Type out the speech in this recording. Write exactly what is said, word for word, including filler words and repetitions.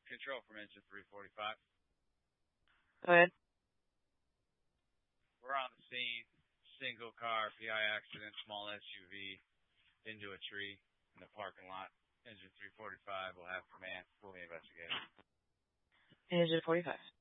Control from engine three forty-five. Go ahead. We're on the scene. Single car, P I accident, small S U V, into a tree in the parking lot. Engine three forty-five will have command. Fully investigated. Engine forty-five.